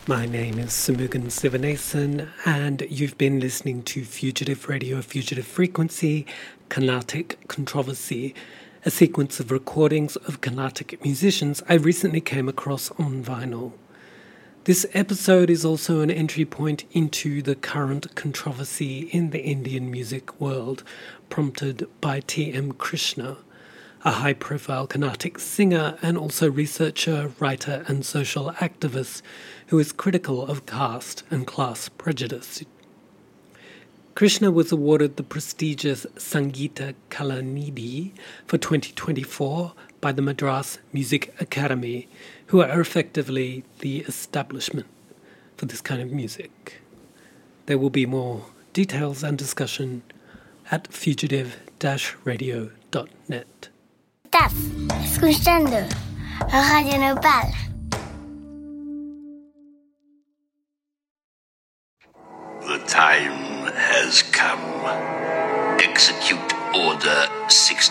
My name is Sumugan Sivanesan, and you've been listening to Fugitive Radio, Fugitive Frequency, Carnatic Controversy, a sequence of recordings of Carnatic musicians I recently came across on vinyl. This episode is also an entry point into the current controversy in the Indian music world, prompted by T.M. Krishna, a high-profile Carnatic singer and also researcher, writer and social activist who is critical of caste and class prejudice. Krishna was awarded the prestigious Sangeeta Kalanidhi for 2024 by the Madras Music Academy, who are effectively the establishment for this kind of music. There will be more details and discussion at fugitive-radio.net. Estás escuchando Radio Nopal. The time has come. Execute Order 66.